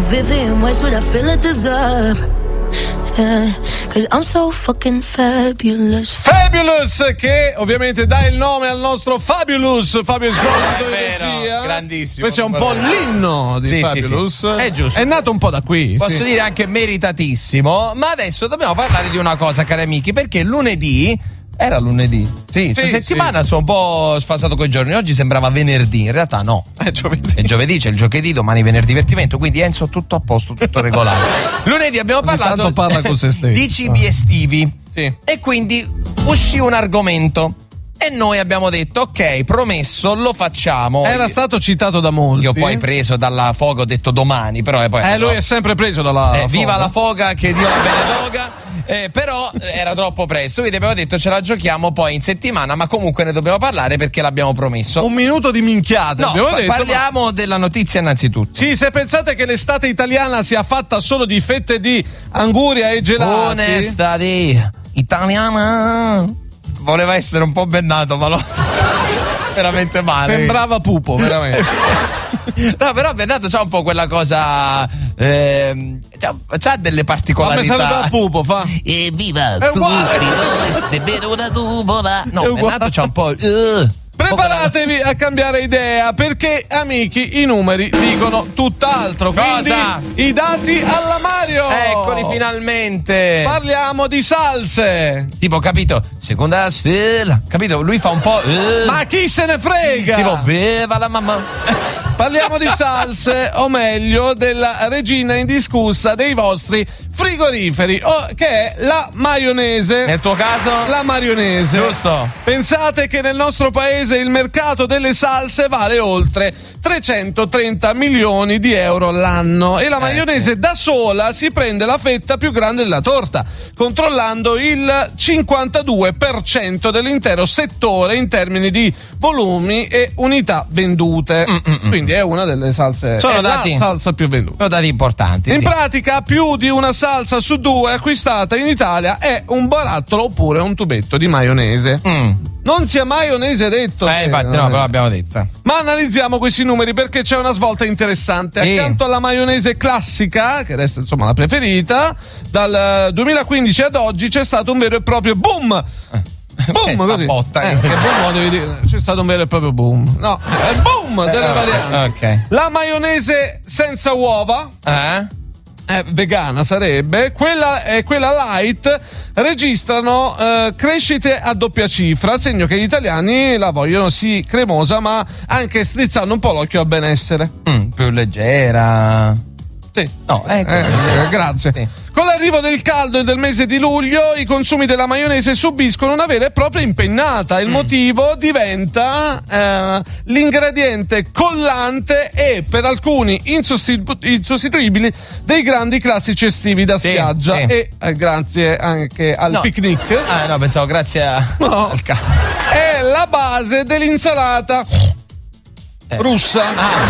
Vivian Westwood, I feel I deserve. Yeah, 'cause I'm so fucking fabulous. Fabulous, che ovviamente dà il nome al nostro Fabulous Fabio Esposito. È vero, grandissimo. Questo è un po' l'inno di Fabulous. Sì. È giusto. È nato un po' da qui. Posso dire anche meritatissimo. Ma adesso dobbiamo parlare di una cosa, cari amici, perché lunedì. Era lunedì. Sì, questa settimana sono un po' sfasato coi giorni. Oggi sembrava venerdì, in realtà no. È giovedì. È giovedì, c'è il giovedì, domani venerdì divertimento. Quindi Enzo, tutto a posto, tutto regolare. Lunedì abbiamo parlato parla con se stesso. di cibi estivi. Sì. E quindi uscì un argomento. E noi abbiamo detto, ok, promesso, lo facciamo. Era stato citato da molti. Io poi preso dalla foga ho detto domani, però poi lui è sempre preso dalla foga. Viva la foga, che Dio la benedoga. Però era troppo presto, quindi abbiamo detto ce la giochiamo poi in settimana, ma comunque ne dobbiamo parlare perché l'abbiamo promesso. Un minuto di minchiate, no, abbiamo detto. Parliamo della notizia innanzitutto. Sì, se pensate che l'estate italiana sia fatta solo di fette di anguria e gelati. Un'estate italiana. Voleva essere un po' bennato, ma lo veramente male. Sembrava pupo, veramente. No, però Bennato c'ha un po' quella cosa. C'ha delle particolarità. Ma saluta il pupo, fa. Evviva! Bere una tubola. No, È Bennato c'ha un po'. Preparatevi a cambiare idea, perché amici i numeri dicono tutt'altro. Cosa? Quindi i dati alla Mario. Eccoli finalmente. Parliamo di salse. Tipo, capito? Seconda stella. Capito? Lui fa un po'. Ma chi se ne frega? Tipo, beva la mamma. Parliamo di salse, o meglio della regina indiscussa dei vostri frigoriferi, che è la maionese. Nel tuo caso? La maionese. Giusto. Pensate che nel nostro paese il mercato delle salse vale oltre 330 milioni di euro l'anno e la maionese da sola si prende la fetta più grande della torta, controllando il 52% dell'intero settore in termini di volumi e unità vendute. Quindi è una delle salse, sono è dati, la salsa più venduta. Sono dati importanti. In pratica più di una salsa su due acquistata in Italia è un barattolo oppure un tubetto di maionese. Non sia maionese detto. Infatti no, però l'abbiamo detta. Ma analizziamo questi numeri perché c'è una svolta interessante. Sì. Accanto alla maionese classica, che resta insomma la preferita, dal 2015 ad oggi c'è stato un vero e proprio boom. Boom, così. Botta, che boom devi dire? C'è stato un vero e proprio boom. No, è boom delle varianti. Okay. La maionese senza uova. Vegana sarebbe, quella light registrano crescite a doppia cifra, segno che gli italiani la vogliono sì cremosa, ma anche strizzando un po' l'occhio al benessere. Più leggera. Sì. No, grazie. Sì. Con l'arrivo del caldo e del mese di luglio i consumi della maionese subiscono una vera e propria impennata. Il motivo diventa l'ingrediente collante e per alcuni insostituibili dei grandi classici estivi da spiaggia. E grazie anche al picnic. No, pensavo grazie al è la base dell'insalata russa.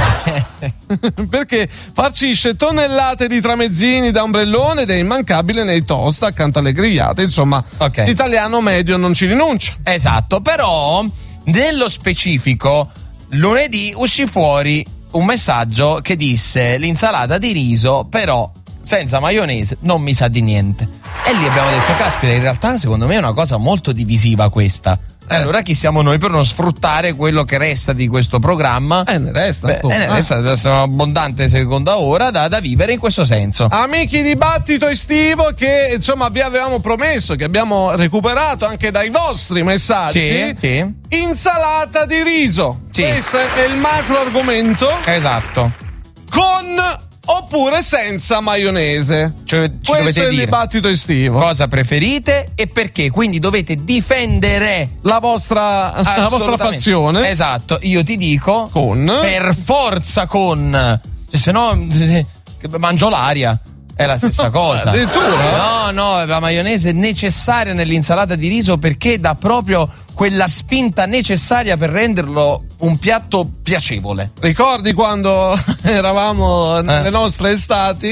Perché farcisce tonnellate di tramezzini da ombrellone ed è immancabile nei toast accanto alle grigliate. Insomma, l'italiano medio non ci rinuncia. Esatto, però nello specifico lunedì uscì fuori un messaggio che disse: l'insalata di riso però senza maionese non mi sa di niente. E lì abbiamo detto, caspita, in realtà secondo me è una cosa molto divisiva questa. Allora chi siamo noi per non sfruttare quello che resta di questo programma? Ne resta un'abbondante seconda ora da vivere in questo senso. Amici, dibattito estivo che insomma vi avevamo promesso, che abbiamo recuperato anche dai vostri messaggi. Sì. Insalata di riso. Sì. Questo è il macro argomento. Esatto. Con oppure senza maionese. Cioè, ci questo dovete è il dire dibattito estivo. Cosa preferite e perché? Quindi dovete difendere la vostra fazione. Esatto. Io ti dico per forza con, se no mangio l'aria. È la stessa cosa. Addirittura? No, la maionese è necessaria nell'insalata di riso perché dà proprio quella spinta necessaria per renderlo un piatto piacevole. Ricordi quando eravamo nelle nostre estati? Sì.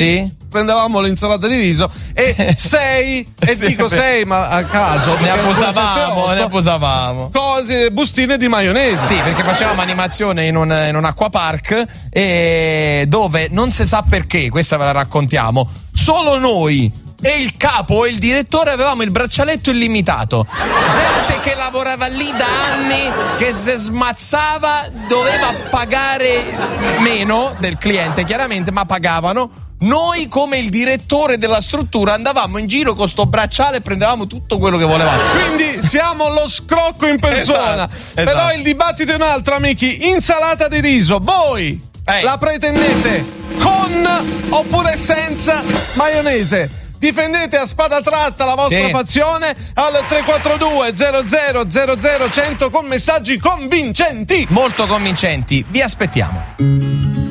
prendevamo l'insalata di riso e 6, e sì, dico 6 ma a caso, ne abusavamo. Cose, bustine di maionese. Sì, perché facevamo animazione in un acquapark dove non si sa perché, questa ve la raccontiamo, solo noi e il capo e il direttore avevamo il braccialetto illimitato. Gente che lavorava lì da anni, che se smazzava, doveva pagare meno del cliente, chiaramente, ma pagavano. Noi, come il direttore della struttura, andavamo in giro con sto bracciale e prendevamo tutto quello che volevamo. Quindi siamo lo scrocco in persona. Esatto. Però il dibattito è un altro, amici. Insalata di riso, voi la pretendete con oppure senza maionese? Difendete a spada tratta la vostra fazione al 342 00 00 100 con messaggi convincenti. Molto convincenti. Vi aspettiamo.